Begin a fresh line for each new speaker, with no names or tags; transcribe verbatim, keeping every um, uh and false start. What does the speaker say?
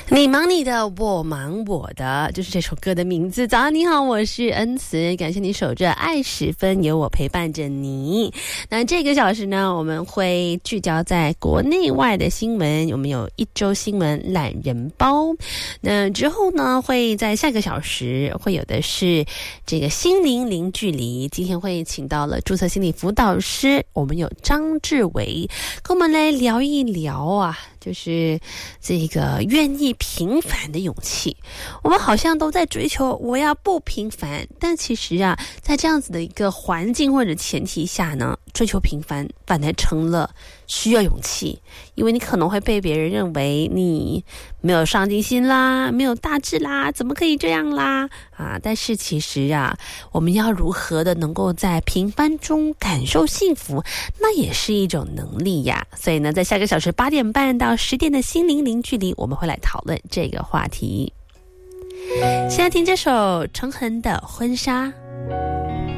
你忙你的，我忙我的，就是这首歌的名字。早上你好，我是恩慈，感谢你守着爱十分，有我陪伴着你。那这个小时呢，我们会聚焦在国内外的新闻，我们有一周新闻懒人包。那之后呢，会在下个小时会有的是这个心灵零距离，今天会请到了注册心理辅导师，我们有张志伟，跟我们来聊一聊啊，就是这个愿意平凡的勇气。我们好像都在追求我要不平凡，但其实啊，在这样子的一个环境或者前提下呢，追求平凡反而成了需要勇气，因为你可能会被别人认为你没有上进心啦，没有大志啦，怎么可以这样啦啊！但是其实啊，我们要如何的能够在平凡中感受幸福，那也是一种能力呀。所以呢，在下个小时八点半到十点的心灵零距离，我们会来讨论这个话题。现在听这首陈恒的婚纱。